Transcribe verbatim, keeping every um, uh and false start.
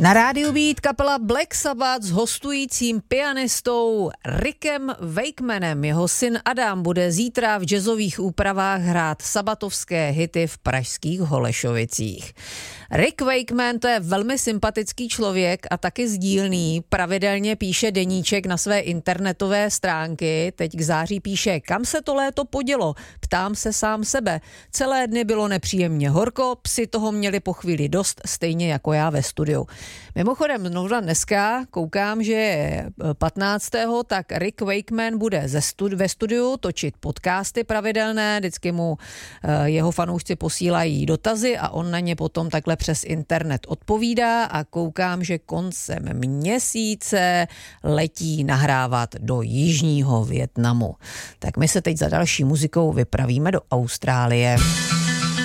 Na rádiu Beat kapela Black Sabbath s hostujícím pianistou Rickem Wakemanem. Jeho syn Adam bude zítra v jazzových úpravách hrát sabatovské hity v pražských Holešovicích. Rick Wakeman, to je velmi sympatický člověk a taky sdílný. Pravidelně píše deníček na své internetové stránky. Teď k září píše: kam se to léto podělo? Ptám se sám sebe. Celé dny bylo nepříjemně horko, psi toho měli po chvíli dost, stejně jako já ve studiu. Mimochodem, znovu dneska koukám, že je patnáctého tak Rick Wakeman bude ze stud- ve studiu točit podcasty pravidelné, vždycky mu uh, jeho fanoušci posílají dotazy a on na ně potom takhle přes internet odpovídá a koukám, že koncem měsíce letí nahrávat do jižního Vietnamu. Tak my se teď za další muzikou vypravíme do Austrálie.